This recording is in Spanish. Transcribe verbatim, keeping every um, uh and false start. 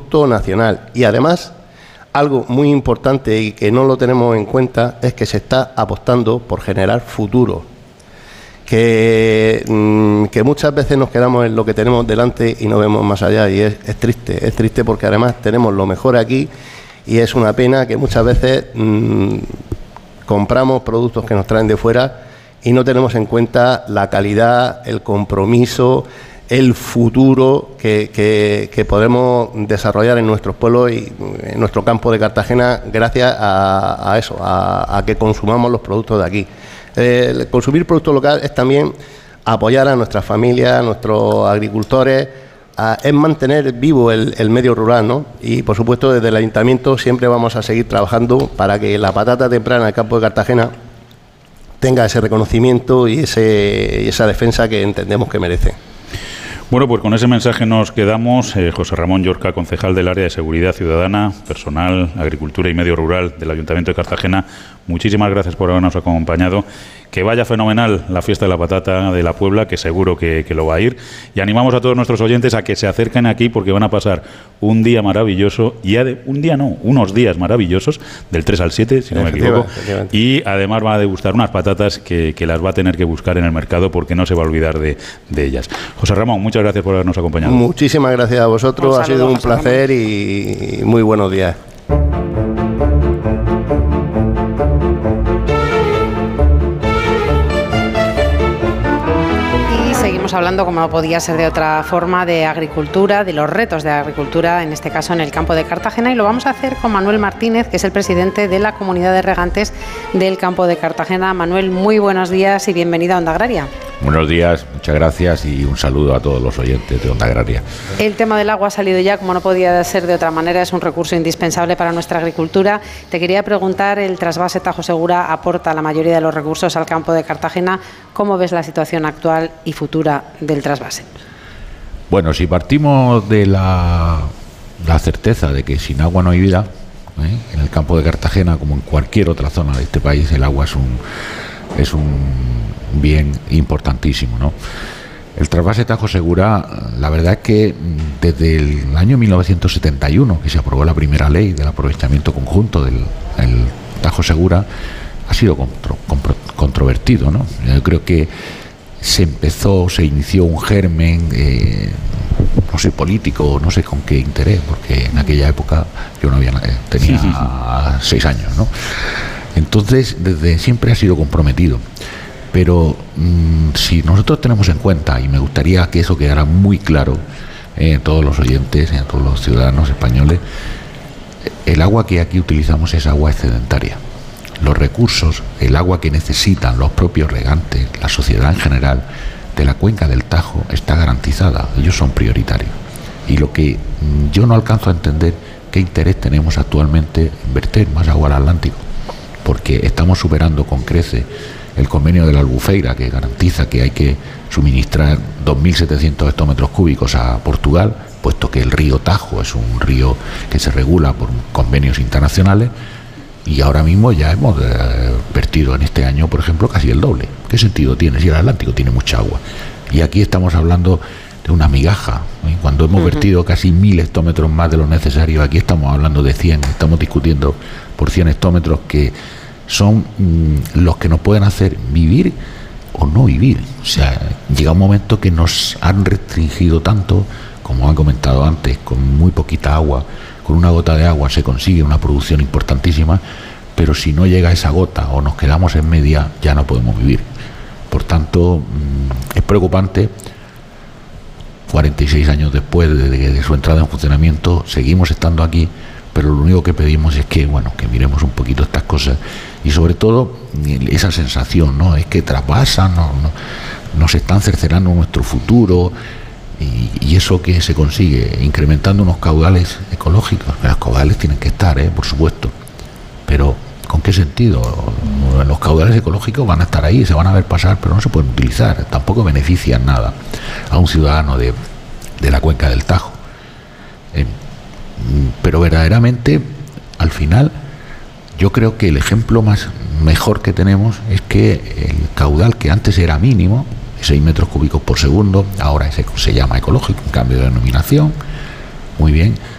producto nacional. Y además, algo muy importante y que no lo tenemos en cuenta es que se está apostando por generar futuro. Que, que muchas veces nos quedamos en lo que tenemos delante y no vemos más allá, y es, es triste, es triste porque además tenemos lo mejor aquí y es una pena que muchas veces mmm, compramos productos que nos traen de fuera y no tenemos en cuenta la calidad, el compromiso, el futuro que, que, que podemos desarrollar en nuestros pueblos y en nuestro campo de Cartagena gracias a, a eso, a, a que consumamos los productos de aquí. El consumir producto local es también apoyar a nuestras familias, a nuestros agricultores, a, es mantener vivo el, el medio rural, ¿no? Y por supuesto desde el Ayuntamiento siempre vamos a seguir trabajando para que la patata temprana del campo de Cartagena tenga ese reconocimiento y, ese, y esa defensa que entendemos que merece. Bueno, pues con ese mensaje nos quedamos. Eh, José Ramón Llorca, concejal del área de Seguridad Ciudadana, Personal, Agricultura y Medio Rural del Ayuntamiento de Cartagena, muchísimas gracias por habernos acompañado. Que vaya fenomenal la fiesta de la patata de la Puebla, que seguro que, que lo va a ir. Y animamos a todos nuestros oyentes a que se acerquen aquí porque van a pasar un día maravilloso, y ade- un día no, unos días maravillosos, del tres al siete, si no me equivoco. Y además van a degustar unas patatas que, que las va a tener que buscar en el mercado porque no se va a olvidar de, de ellas. José Ramón, muchas gracias por habernos acompañado. Muchísimas gracias a vosotros, un ha sido un José placer Ramón. Y muy buenos días. Hablando, como no podía ser de otra forma, de agricultura, de los retos de agricultura, en este caso en el campo de Cartagena, y lo vamos a hacer con Manuel Martínez, que es el presidente de la Comunidad de Regantes del campo de Cartagena. Manuel, muy buenos días y bienvenido a Onda Agraria. Buenos días, muchas gracias y un saludo a todos los oyentes de Onda Agraria. El tema del agua ha salido ya, como no podía ser de otra manera, es un recurso indispensable para nuestra agricultura. Te quería preguntar, el trasvase Tajo Segura aporta la mayoría de los recursos al campo de Cartagena. ¿Cómo ves la situación actual y futura del trasvase? Bueno, si partimos de la, la certeza de que sin agua no hay vida, ¿eh? En el campo de Cartagena, como en cualquier otra zona de este país, el agua es un, es un bien importantísimo, ¿no? El trasvase Tajo Segura, la verdad es que desde el año mil novecientos setenta y uno, que se aprobó la primera ley del aprovechamiento conjunto del el Tajo Segura, ha sido contro, compro, controvertido, ¿no? Yo creo que se empezó, se inició un germen, eh, no sé, político, no sé con qué interés, porque en aquella época yo no había, tenía seis años, ¿no? Entonces, desde siempre ha sido comprometido. Pero mmm, si nosotros tenemos en cuenta, y me gustaría que eso quedara muy claro eh, a todos los oyentes, a todos los ciudadanos españoles, el agua que aquí utilizamos es agua excedentaria. Los recursos, el agua que necesitan los propios regantes, la sociedad en general, de la cuenca del Tajo está garantizada, ellos son prioritarios. Y lo que mmm, yo no alcanzo a entender, qué interés tenemos actualmente en verter más agua al Atlántico, porque estamos superando con creces el convenio de la Albufeira, que garantiza que hay que suministrar dos mil setecientos hectómetros cúbicos a Portugal, puesto que el río Tajo es un río que se regula por convenios internacionales, y ahora mismo ya hemos eh, vertido en este año, por ejemplo, casi el doble. ¿Qué sentido tiene si el Atlántico tiene mucha agua? Y aquí estamos hablando de una migaja, ¿eh? Cuando hemos uh-huh. vertido casi mil hectómetros más de lo necesario, aquí estamos hablando de cien, estamos discutiendo por cien hectómetros que son mmm, los que nos pueden hacer vivir o no vivir. O sea, llega un momento que nos han restringido tanto, como han comentado antes, con muy poquita agua, con una gota de agua se consigue una producción importantísima, pero si no llega esa gota o nos quedamos en media, ya no podemos vivir. Por tanto, mmm, es preocupante. cuarenta y seis años después de, de, de su entrada en funcionamiento, seguimos estando aquí, pero lo único que pedimos es que, bueno, que miremos un poquito estas cosas y sobre todo esa sensación, ¿no? Es que trasvasan, no, no, nos están cercenando nuestro futuro y, y eso que se consigue incrementando unos caudales ecológicos. Los caudales tienen que estar, ¿eh? Por supuesto, pero ¿con qué sentido? Los caudales ecológicos van a estar ahí, se van a ver pasar, pero no se pueden utilizar, tampoco benefician nada a un ciudadano de, de la cuenca del Tajo. Eh, pero verdaderamente, al final, yo creo que el ejemplo más mejor que tenemos es que el caudal, que antes era mínimo, seis metros cúbicos por segundo, ahora ese se llama ecológico, un cambio de denominación, muy bien,